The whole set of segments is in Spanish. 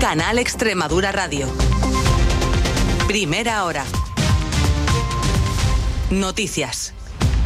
Canal Extremadura Radio. Primera hora. Noticias.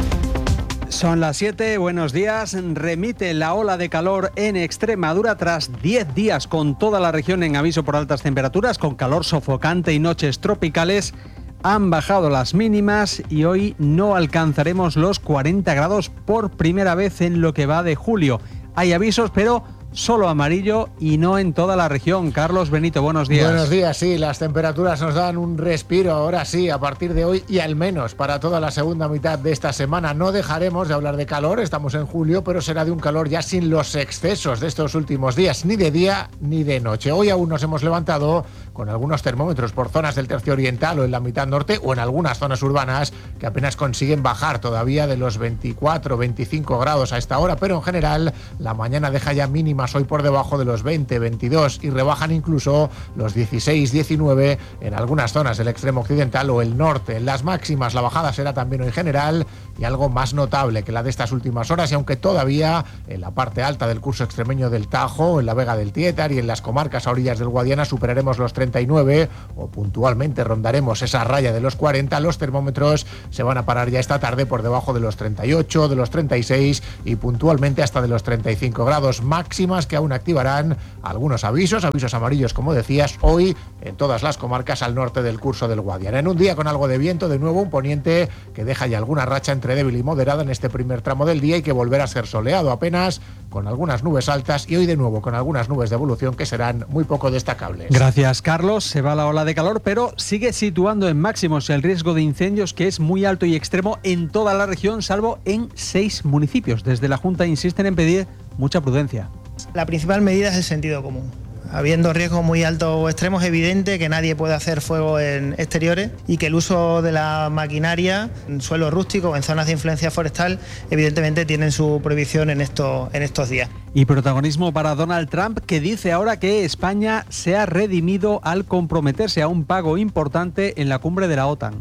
Son las 7, buenos días. Remite la ola de calor en Extremadura tras 10 días con toda la región en aviso por altas temperaturas, con calor sofocante y noches tropicales. Han bajado las mínimas y hoy no alcanzaremos los 40 grados por primera vez en lo que va de julio. Hay avisos, pero solo amarillo y no en toda la región. Carlos Benito, buenos días. Buenos días, sí, las temperaturas nos dan un respiro ahora sí, a partir de hoy y al menos para toda la segunda mitad de esta semana. No dejaremos de hablar de calor, estamos en julio, pero será de un calor ya sin los excesos de estos últimos días, ni de día ni de noche. Hoy aún nos hemos levantado con algunos termómetros por zonas del tercio oriental o en la mitad norte o en algunas zonas urbanas que apenas consiguen bajar todavía de los 24, 25 grados a esta hora, pero en general la mañana deja ya mínimas hoy por debajo de los 20, 22 y rebajan incluso los 16, 19 en algunas zonas del extremo occidental o el norte. En las máximas la bajada será también hoy general y algo más notable que la de estas últimas horas, y aunque todavía en la parte alta del curso extremeño del Tajo, en la Vega del Tietar y en las comarcas a orillas del Guadiana superaremos los 39 o puntualmente rondaremos esa raya de los 40, los termómetros se van a parar ya esta tarde por debajo de los 38, de los 36 y puntualmente hasta de los 35 grados máximas que aún activarán algunos avisos amarillos, como decías, hoy en todas las comarcas al norte del curso del Guadiana. En un día con algo de viento, de nuevo un poniente que deja ya alguna racha entre débil y moderada en este primer tramo del día y que volverá a ser soleado apenas, con algunas nubes altas y hoy de nuevo con algunas nubes de evolución que serán muy poco destacables. Gracias, Carlos. Se va la ola de calor, pero sigue situando en máximos el riesgo de incendios, que es muy alto y extremo en toda la región, salvo en 6 municipios. Desde la Junta insisten en pedir mucha prudencia. La principal medida es el sentido común. Habiendo riesgos muy altos o extremos, es evidente que nadie puede hacer fuego en exteriores y que el uso de la maquinaria en suelo rústico o en zonas de influencia forestal evidentemente tienen su prohibición en estos días. Y protagonismo para Donald Trump, que dice ahora que España se ha redimido al comprometerse a un pago importante en la cumbre de la OTAN.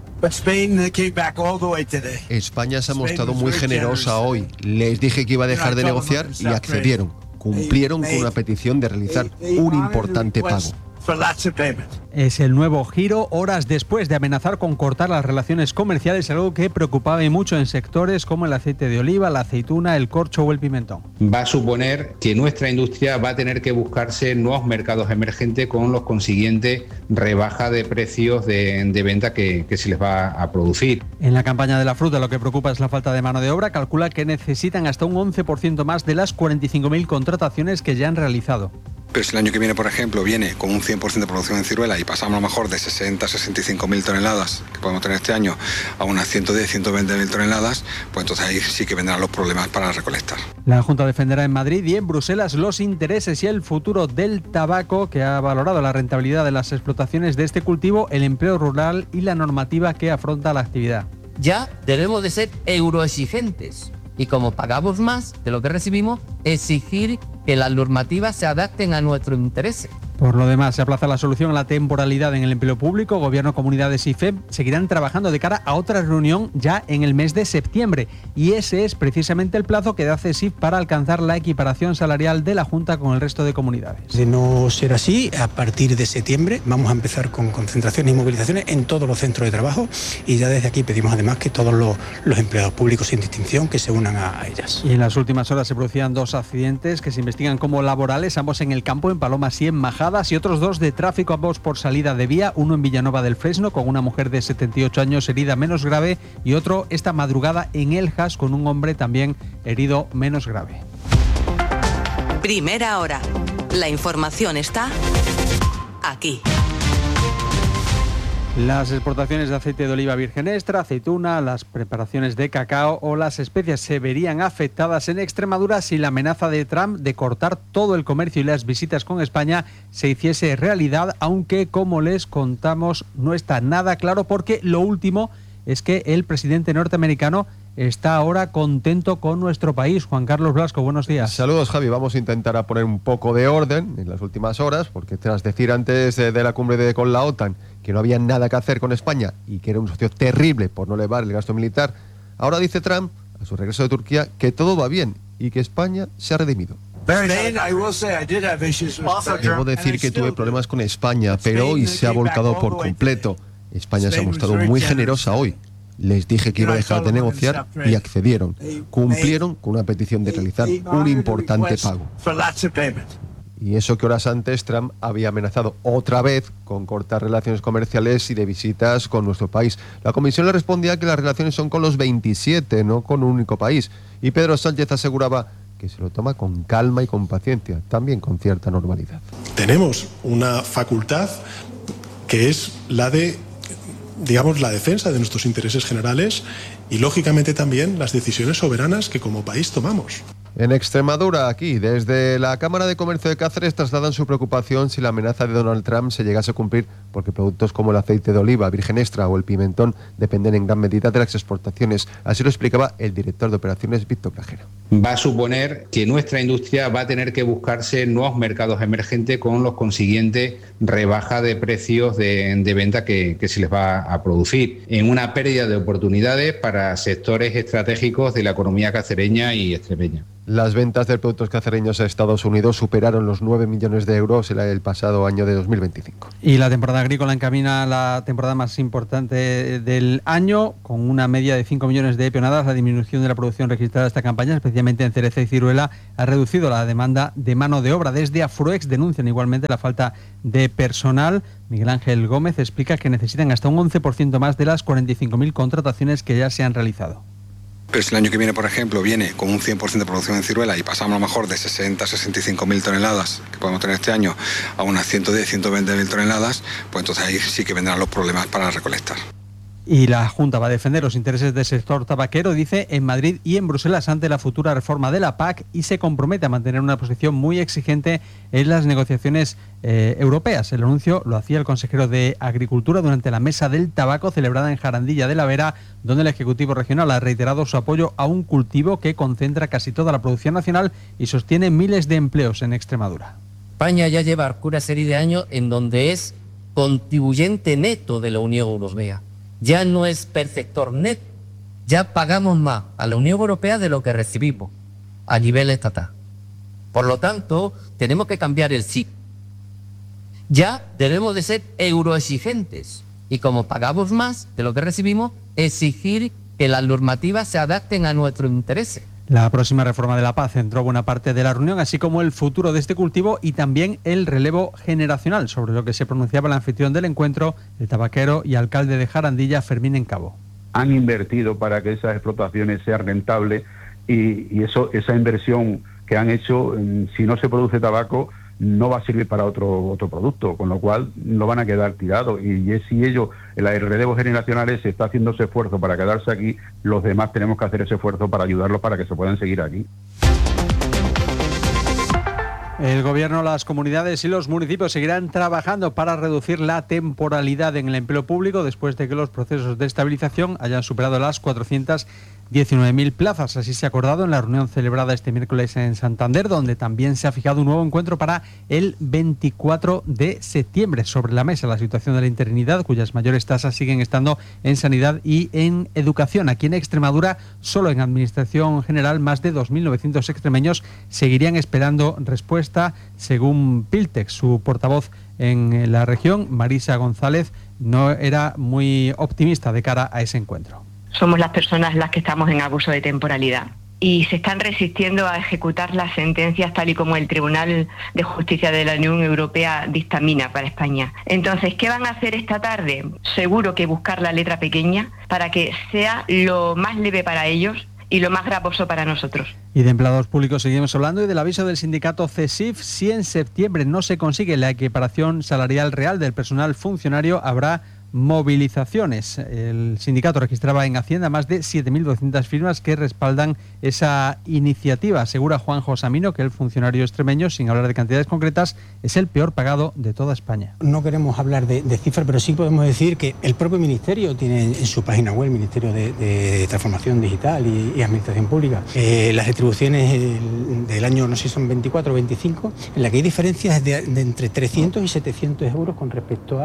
España se ha mostrado muy generosa hoy. Les dije que iba a dejar de negociar y accedieron. Cumplieron con una petición de realizar un importante pago. Es el nuevo giro, horas después de amenazar con cortar las relaciones comerciales, algo que preocupaba y mucho en sectores como el aceite de oliva, la aceituna, el corcho o el pimentón. Va a suponer que nuestra industria va a tener que buscarse nuevos mercados emergentes con los consiguientes rebaja de precios de venta que se les va a producir. En la campaña de la fruta lo que preocupa es la falta de mano de obra. Calcula que necesitan hasta un 11% más de las 45.000 contrataciones que ya han realizado. Pero si el año que viene, por ejemplo, viene con un 100% de producción en ciruela y pasamos a lo mejor de 60 a 65.000 toneladas que podemos tener este año a unas 110, 120.000 toneladas, pues entonces ahí sí que vendrán los problemas para recolectar. La Junta defenderá en Madrid y en Bruselas los intereses y el futuro del tabaco, que ha valorado la rentabilidad de las explotaciones de este cultivo, el empleo rural y la normativa que afronta la actividad. Ya debemos de ser euroexigentes y, como pagamos más de lo que recibimos, exigir que las normativas se adapten a nuestros intereses. Por lo demás, se aplaza la solución a la temporalidad en el empleo público. Gobierno, comunidades y FEP seguirán trabajando de cara a otra reunión ya en el mes de septiembre. Y ese es precisamente el plazo que da CESIF para alcanzar la equiparación salarial de la Junta con el resto de comunidades. De no ser así, a partir de septiembre vamos a empezar con concentraciones y movilizaciones en todos los centros de trabajo, y ya desde aquí pedimos además que todos los empleados públicos sin distinción que se unan a ellas. Y en las últimas horas se producían 2 accidentes que se investigan como laborales, ambos en el campo, en Palomas y en Majada, y otros 2 de tráfico, ambos por salida de vía, uno en Villanueva del Fresno con una mujer de 78 años herida menos grave y otro esta madrugada en Eljas con un hombre también herido menos grave. Primera hora. La información está aquí. Las exportaciones de aceite de oliva virgen extra, aceituna, las preparaciones de cacao o las especias se verían afectadas en Extremadura si la amenaza de Trump de cortar todo el comercio y las visitas con España se hiciese realidad, aunque, como les contamos, no está nada claro, porque lo último es que el presidente norteamericano está ahora contento con nuestro país. Juan Carlos Blasco, buenos días. Saludos, Javi. Vamos a intentar poner un poco de orden en las últimas horas, porque tras decir antes de la cumbre con la OTAN que no había nada que hacer con España y que era un socio terrible por no elevar el gasto militar, ahora dice Trump, a su regreso de Turquía, que todo va bien y que España se ha redimido. Debo decir que tuve problemas con España, pero hoy se ha volcado por completo. España se ha mostrado muy generosa hoy. Les dije que iba a dejar de negociar y accedieron. Cumplieron con una petición de realizar un importante pago. Y eso que horas antes Trump había amenazado otra vez con cortar relaciones comerciales y de visitas con nuestro país. La Comisión le respondía que las relaciones son con los 27, no con un único país. Y Pedro Sánchez aseguraba que se lo toma con calma y con paciencia, también con cierta normalidad. Tenemos una facultad que es la de, digamos, la defensa de nuestros intereses generales y, lógicamente, también las decisiones soberanas que como país tomamos. En Extremadura, aquí, desde la Cámara de Comercio de Cáceres trasladan su preocupación si la amenaza de Donald Trump se llegase a cumplir, porque productos como el aceite de oliva virgen extra o el pimentón dependen en gran medida de las exportaciones. Así lo explicaba el director de operaciones, Víctor Grajera. Va a suponer que nuestra industria va a tener que buscarse nuevos mercados emergentes con los consiguientes rebaja de precios de venta que se les va a producir, en una pérdida de oportunidades para sectores estratégicos de la economía cacereña y extremeña. Las ventas de productos cacereños a Estados Unidos superaron los 9 millones de euros el pasado año de 2025. Y la temporada agrícola encamina la temporada más importante del año, con una media de 5 millones de pionadas. La disminución de la producción registrada esta campaña, especialmente en cereza y ciruela, ha reducido la demanda de mano de obra. Desde Afruex denuncian igualmente la falta de personal. Miguel Ángel Gómez explica que necesitan hasta un 11% más de las 45.000 contrataciones que ya se han realizado. Pero si el año que viene, por ejemplo, viene con un 100% de producción en ciruela y pasamos a lo mejor de 60 a 65.000 toneladas que podemos tener este año a unas 110, 120.000 toneladas, pues entonces ahí sí que vendrán los problemas para recolectar. Y la Junta va a defender los intereses del sector tabaquero, dice, en Madrid y en Bruselas ante la futura reforma de la PAC, y se compromete a mantener una posición muy exigente en las negociaciones europeas. El anuncio lo hacía el consejero de Agricultura durante la Mesa del Tabaco celebrada en Jarandilla de la Vera, donde el Ejecutivo Regional ha reiterado su apoyo a un cultivo que concentra casi toda la producción nacional y sostiene miles de empleos en Extremadura. España ya lleva una serie de años en donde es contribuyente neto de la Unión Europea. Ya no es perceptor neto, ya pagamos más a la Unión Europea de lo que recibimos a nivel estatal. Por lo tanto, tenemos que cambiar el chip. Ya debemos de ser euroexigentes y como pagamos más de lo que recibimos, exigir que las normativas se adapten a nuestros intereses. La próxima reforma de la PAC centró buena parte de la reunión, así como el futuro de este cultivo y también el relevo generacional, sobre lo que se pronunciaba el anfitrión del encuentro, el tabaquero y alcalde de Jarandilla, Fermín Encabo. Han invertido para que esas explotaciones sean rentables y esa inversión que han hecho, si no se produce tabaco, no va a servir para otro producto, con lo cual no van a quedar tirados. Y si ellos, el relevo generacional se está haciendo ese esfuerzo para quedarse aquí, los demás tenemos que hacer ese esfuerzo para ayudarlos para que se puedan seguir aquí. El Gobierno, las comunidades y los municipios seguirán trabajando para reducir la temporalidad en el empleo público después de que los procesos de estabilización hayan superado las 419.000 plazas. Así se ha acordado en la reunión celebrada este miércoles en Santander, donde también se ha fijado un nuevo encuentro para el 24 de septiembre. Sobre la mesa la situación de la interinidad, cuyas mayores tasas siguen estando en sanidad y en educación. Aquí en Extremadura, solo en Administración General, más de 2.900 extremeños seguirían esperando respuesta, según Piltex. Su portavoz en la región, Marisa González, no era muy optimista de cara a ese encuentro. Somos las personas las que estamos en abuso de temporalidad y se están resistiendo a ejecutar las sentencias tal y como el Tribunal de Justicia de la Unión Europea dictamina para España. Entonces, ¿qué van a hacer esta tarde? Seguro que buscar la letra pequeña para que sea lo más leve para ellos y lo más gravoso para nosotros. Y de empleados públicos seguimos hablando y del aviso del sindicato CESIF. Si en septiembre no se consigue la equiparación salarial real del personal funcionario, habrá movilizaciones. El sindicato registraba en Hacienda más de 7.200 firmas que respaldan esa iniciativa. Asegura Juanjo Samino que el funcionario extremeño, sin hablar de cantidades concretas, es el peor pagado de toda España. No queremos hablar de cifras, pero sí podemos decir que el propio Ministerio tiene en su página web, el Ministerio de Transformación Digital y Administración Pública, las retribuciones del año, no sé si son 24 o 25, en la que hay diferencias de entre 300 y 700 euros con respecto a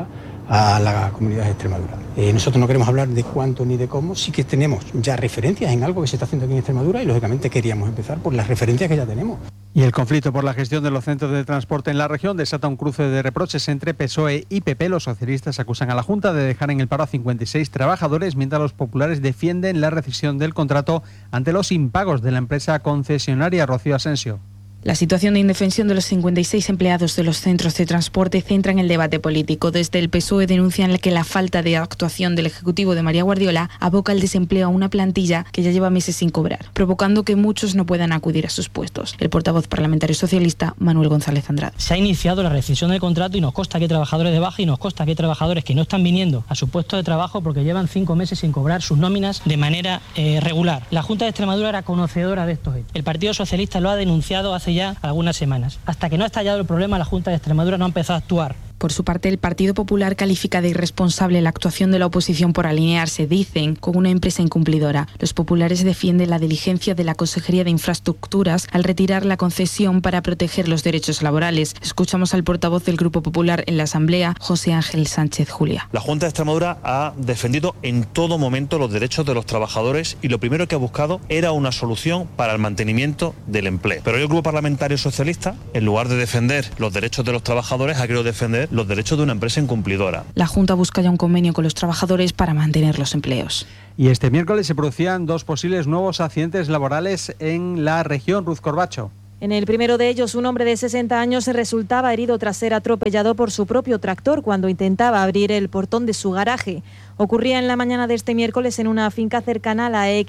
a la Comunidad de Extremadura. Nosotros no queremos hablar de cuánto ni de cómo, sí que tenemos ya referencias en algo que se está haciendo aquí en Extremadura y lógicamente queríamos empezar por las referencias que ya tenemos. Y el conflicto por la gestión de los centros de transporte en la región desata un cruce de reproches entre PSOE y PP. Los socialistas acusan a la Junta de dejar en el paro a 56 trabajadores, mientras los populares defienden la rescisión del contrato ante los impagos de la empresa concesionaria. Rocío Asensio. La situación de indefensión de los 56 empleados de los centros de transporte centra en el debate político. Desde el PSOE denuncian que la falta de actuación del Ejecutivo de María Guardiola aboca el desempleo a una plantilla que ya lleva meses sin cobrar, provocando que muchos no puedan acudir a sus puestos. El portavoz parlamentario socialista, Manuel González Andrade. Se ha iniciado la rescisión del contrato y nos consta que hay trabajadores de baja y nos consta que hay trabajadores que no están viniendo a su puesto de trabajo porque llevan 5 meses sin cobrar sus nóminas de manera regular. La Junta de Extremadura era conocedora de estos hechos. El Partido Socialista lo ha denunciado hace ya algunas semanas. Hasta que no ha estallado el problema, la Junta de Extremadura no ha empezado a actuar. Por su parte, el Partido Popular califica de irresponsable la actuación de la oposición por alinearse, dicen, con una empresa incumplidora. Los populares defienden la diligencia de la Consejería de Infraestructuras al retirar la concesión para proteger los derechos laborales. Escuchamos al portavoz del Grupo Popular en la Asamblea, José Ángel Sánchez Julia. La Junta de Extremadura ha defendido en todo momento los derechos de los trabajadores y lo primero que ha buscado era una solución para el mantenimiento del empleo. Pero el Grupo Parlamentario Socialista, en lugar de defender los derechos de los trabajadores, ha querido defender los derechos de una empresa incumplidora. La Junta busca ya un convenio con los trabajadores para mantener los empleos. Y este miércoles se producían 2 posibles nuevos accidentes laborales en la región. Ruth Corbacho. En el primero de ellos, un hombre de 60 años resultaba herido tras ser atropellado por su propio tractor cuando intentaba abrir el portón de su garaje. Ocurría en la mañana de este miércoles en una finca cercana a la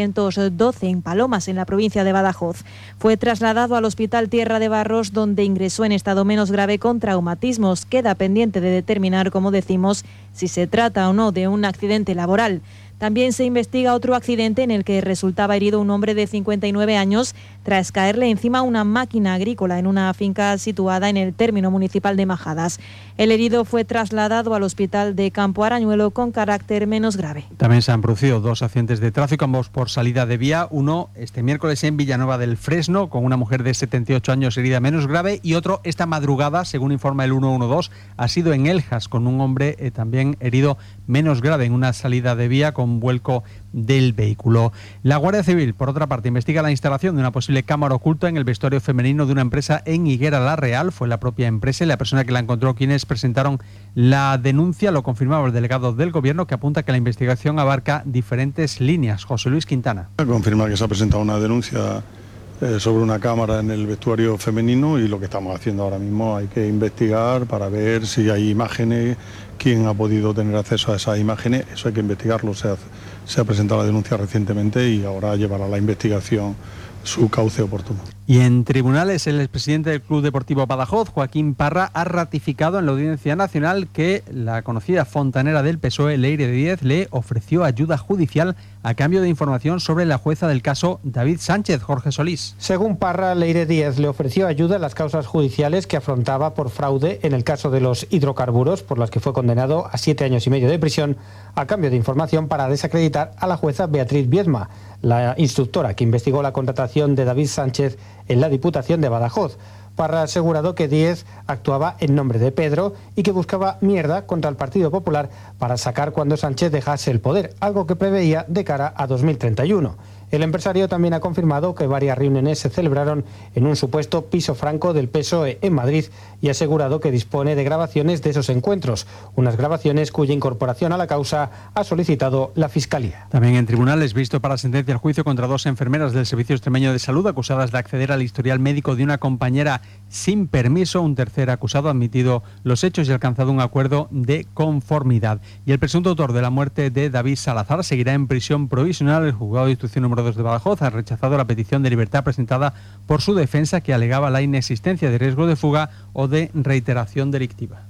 X212 en Palomas, en la provincia de Badajoz. Fue trasladado al Hospital Tierra de Barros, donde ingresó en estado menos grave con traumatismos. Queda pendiente de determinar, como decimos, si se trata o no de un accidente laboral. También se investiga otro accidente en el que resultaba herido un hombre de 59 años tras caerle encima una máquina agrícola en una finca situada en el término municipal de Majadas. El herido fue trasladado al hospital de Campo Arañuelo con carácter menos grave. También se han producido 2 accidentes de tráfico, ambos por salida de vía. Uno este miércoles en Villanueva del Fresno, con una mujer de 78 años herida menos grave, y otro esta madrugada, según informa el 112, ha sido en Eljas, con un hombre también herido menos grave en una salida de vía con vuelco del vehículo. La Guardia Civil, por otra parte, investiga la instalación de una posible cámara oculta en el vestuario femenino de una empresa en Higuera la Real. Fue la propia empresa y la persona que la encontró quienes presentaron la denuncia. Lo confirmaba el delegado del Gobierno, que apunta que la investigación abarca diferentes líneas. José Luis Quintana. Confirma que se ha presentado una denuncia sobre una cámara en el vestuario femenino, y lo que estamos haciendo ahora mismo hay que investigar para ver si hay imágenes, quién ha podido tener acceso a esas imágenes. Eso hay que investigarlo. Se ha presentado la denuncia recientemente y ahora llevará la investigación su cauce oportuno. Y en tribunales, el expresidente del Club Deportivo Badajoz, Joaquín Parra, ha ratificado en la Audiencia Nacional que la conocida fontanera del PSOE, Leire Díez, le ofreció ayuda judicial a cambio de información sobre la jueza del caso David Sánchez. Jorge Solís. Según Parra, Leire Díez le ofreció ayuda en las causas judiciales que afrontaba por fraude en el caso de los hidrocarburos, por las que fue condenado a 7 años y medio de prisión, a cambio de información para desacreditar a la jueza Beatriz Viedma, la instructora que investigó la contratación de David Sánchez en la Diputación de Badajoz. Parra ha asegurado que Díez actuaba en nombre de Pedro y que buscaba mierda contra el Partido Popular para sacar cuando Sánchez dejase el poder, algo que preveía de cara a 2031. El empresario también ha confirmado que varias reuniones se celebraron en un supuesto piso franco del PSOE en Madrid y ha asegurado que dispone de grabaciones de esos encuentros, unas grabaciones cuya incorporación a la causa ha solicitado la Fiscalía. También en tribunales, visto para sentencia el juicio contra 2 enfermeras del Servicio Extremeño de Salud acusadas de acceder al historial médico de una compañera sin permiso. Un tercer acusado ha admitido los hechos y ha alcanzado un acuerdo de conformidad. Y el presunto autor de la muerte de David Salazar seguirá en prisión provisional. El juzgado de instrucción número 2 de Badajoz ha rechazado la petición de libertad presentada por su defensa, que alegaba la inexistencia de riesgo de fuga o de reiteración delictiva.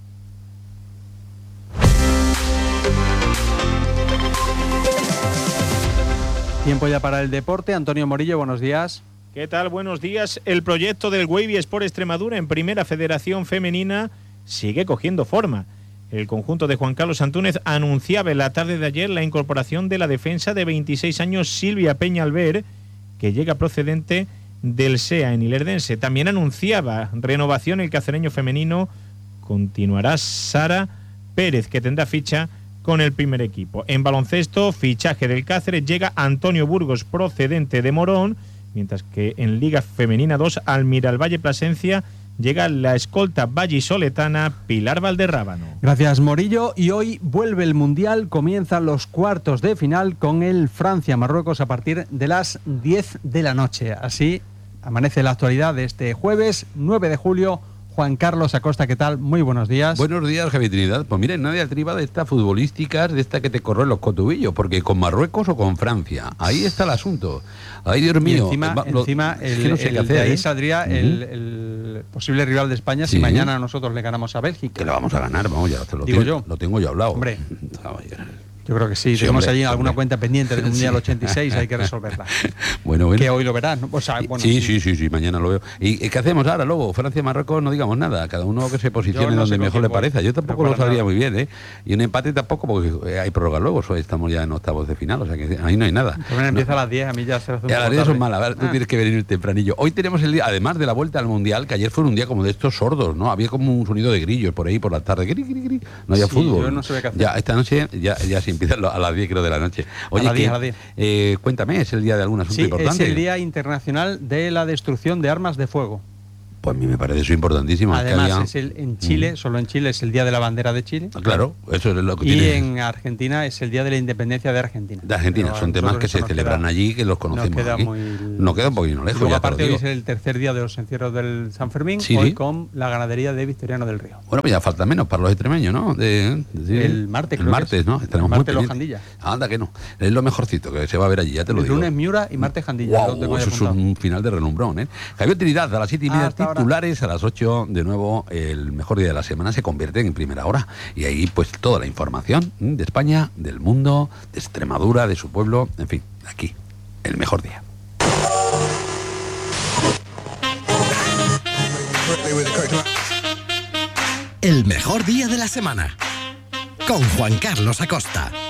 Tiempo ya para el deporte. Antonio Morillo, buenos días. ¿Qué tal? Buenos días. El proyecto del Wavy Sport Extremadura en Primera Federación Femenina sigue cogiendo forma. El conjunto de Juan Carlos Antúnez anunciaba en la tarde de ayer la incorporación de la defensa de 26 años Silvia Peñalver, que llega procedente del SEA en Ilerdense. También anunciaba renovación el cacereño femenino. Continuará Sara Pérez, que tendrá ficha con el primer equipo. En baloncesto, fichaje del Cáceres, llega Antonio Burgos procedente de Morón, mientras que en Liga Femenina 2, Almiralvalle Plasencia, llega la escolta vallisoletana Pilar Valderrábano. Gracias, Morillo. Y hoy vuelve el Mundial, comienzan los cuartos de final con el Francia-Marruecos a partir de las 10 de la noche. Así amanece la actualidad de este jueves 9 de julio. Juan Carlos Acosta, ¿qué tal? Muy buenos días. Buenos días, Javier Trinidad. Pues miren, no diatriba de estas futbolísticas, de esta que te corroen los cotubillos, porque con Marruecos o con Francia, ahí está el asunto. Ay, Dios mío. Y encima de ahí saldría el posible rival de España si mañana nosotros le ganamos a Bélgica. Que lo vamos a ganar, vamos, ya lo tengo yo hablado. Hombre. Yo creo que sí, tenemos allí alguna cuenta pendiente del Mundial 86, hay que resolverla. Bueno. Que hoy lo verás, ¿no? O sea, bueno, sí, mañana lo veo. ¿Y qué hacemos ahora luego? Francia-Marruecos no digamos nada, cada uno que se posicione donde mejor le parezca. Yo tampoco lo sabría muy bien, ¿eh? Y un empate tampoco, porque hay prórroga luego, estamos ya en octavos de final, o sea que ahí no hay nada. Empieza a las 10, a mí ya se hace un poco. A las 10 son malas, tú tienes que venir tempranillo. Hoy tenemos el día, además de la vuelta al Mundial, que ayer fue un día como de estos sordos, ¿no? Había como un sonido de grillos por ahí por la tarde, no había fútbol. Yo no sabía qué hacer. Ya, esta noche ya se empieza a las 10, de la noche. Oye, a las 10. Cuéntame, ¿es el día de algún asunto importante? Es el Día Internacional de la Destrucción de Armas de Fuego. Pues a mí me parece eso importantísimo. Además, en Chile, solo en Chile, es el Día de la Bandera de Chile. Claro, eso es lo que tiene. Y en Argentina es el Día de la Independencia de Argentina. De Argentina, son temas que se celebran allí, que los conocemos aquí. No queda un poquito lejos. Luego, aparte, hoy es el tercer día de los encierros del San Fermín, hoy con la ganadería de Victoriano del Río. Bueno, pues ya falta menos para los extremeños, ¿no? El martes, creo. El martes, ¿no? Estaremos muy pendientes. Jandilla. Anda que no. Es lo mejorcito que se va a ver allí, ya te lo digo. El lunes Miura y martes Jandilla. Wow, eso es un final de relumbrón, ¿eh? Javier Trinidad, a las 7:30 titulares, a las 8 de nuevo, el mejor día de la semana se convierte en primera hora. Y ahí pues toda la información de España, del mundo, de Extremadura, de su pueblo, en fin, aquí, el mejor día. El mejor día de la semana, con Juan Carlos Acosta.